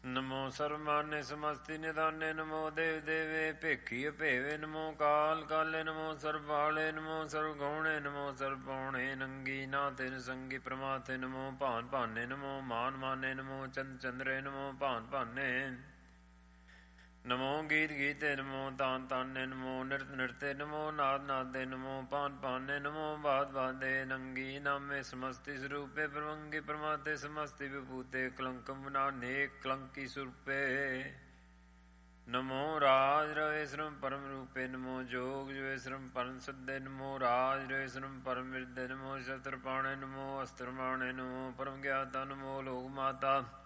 ਨਮੋ ਸਰਵਮਾਨੇ ਸਮਸਤੀ ਨਿਦਾਨੇ ਨਮੋ ਦੇਵ ਦੇਵੇ ਭੇਖੀ ਭੇਵੇ ਨਮੋ ਕਾਲ ਕਾਲੇ ਨਮੋ ਸਰਬਾਲੇ ਨਮੋ ਸਰਵਗੁਣੇ ਨਮੋ ਸਰਪਾਉਣੇ ਨੰਗੀ ਨਾ ਤਿਨ ਸੰਗੀ ਪ੍ਰਮਾਤੇ ਨਮੋ ਭਾਨ ਭਾਨੇ ਨਮੋ ਮਾਨ ਮਾਨੇ ਨਮੋ ਚੰਦ ਚੰਦਰੇ ਨਮੋ ਭਾਨ ਭਾਨੇ ਨਮੋ ਗੀਤ ਗੀਤੇ ਨਮੋ ਤਾਨ ਤਾਨੇ ਨਮੋ ਨਿਰਤ ਨਿਰਤੇ ਨਮੋ ਨਾਦ ਨਾਦੇ ਨਮੋ ਭਾਨ ਭਾਨੇ ਨਮੋ ਬਾਦ ਬਾਦੇ ਨੰਗੀ ਨਾਮੇ ਸਮਸਤੀ ਸਰੂਪੇ ਪ੍ਰਵੰਗੀ ਪ੍ਰਮਾਤੇ ਸਮਸਤੀ ਵਿਭੂਤੇ ਕਲੰਕਮ ਨਾਨੇਕ ਕਲੰਕੀ ਸੁਰੂਪੇ ਨਮੋ ਰਾਜ ਰਵੇਸ਼ਰਮ ਪਰਮ ਰੂਪੇ ਨਮੋ ਜੋਗ ਜਵੇਸ਼ਰਮ ਪਰਮ ਸੱਦੇ ਨਮੋ ਰਾਜ ਰਵੇਸ਼ਰਮ ਪਰਮ ਵਿਰਦੇ ਨਮੋ ਸ਼ਤਰ ਪਾਣੇ ਨਮੋ ਅਸਤਰ ਮਾਣੇ ਨਮੋ ਪਰਮ ਗਿਆਤਾ ਨਮੋ ਲੋਕ ਮਾਤਾ